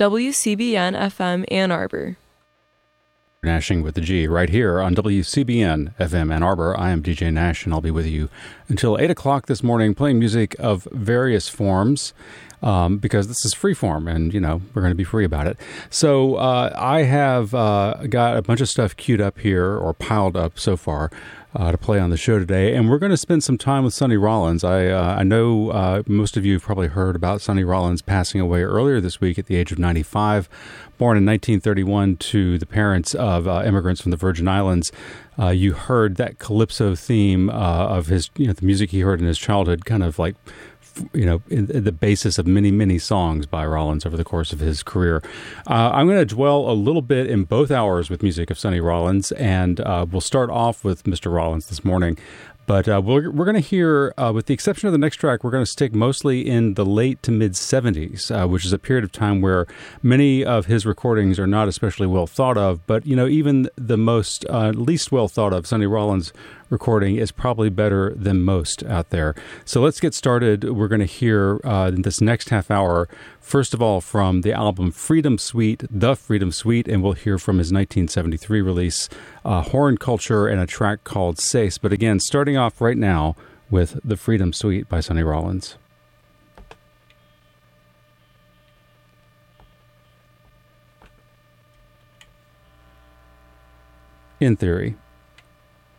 WCBN FM Ann Arbor. Nashing with the G right here on WCBN FM Ann Arbor. I am DJ Nash, and I'll be with you until 8 o'clock this morning playing music of various forms because this is free form and, we're going to be free about it. So I have got a bunch of stuff queued up here or piled up so far to play on the show today, and we're going to spend some time with Sonny Rollins. I know most of you have probably heard about Sonny Rollins passing away earlier this week at the age of 95. Born in 1931 to the parents of immigrants from the Virgin Islands. You heard that calypso theme of his, the music he heard in his childhood, kind of like, in the basis of many, many songs by Rollins over the course of his career. I'm going to dwell a little bit in both hours with music of Sonny Rollins, and we'll start off with Mr. Rollins this morning. But we're going to hear, with the exception of the next track, we're going to stick mostly in the late to mid-'70s, which is a period of time where many of his recordings are not especially well thought of. But, even the most least well thought of Sonny Rollins recording is probably better than most out there. So let's get started. We're going to hear in this next half hour, first of all, from the album Freedom Suite, The Freedom Suite, and we'll hear from his 1973 release, Horn Culture, and a track called Sace. But again, starting off right now with The Freedom Suite by Sonny Rollins. In theory.